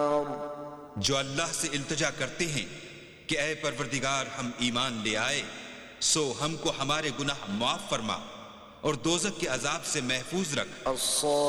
जो अल्लाह से इल्तिजा करते हैं कि ऐ परवरदिगार हम ईमान ले आए, सो हमको हमारे गुनाह माफ फरमा और दोज़ख के अजाब से महफूज रख।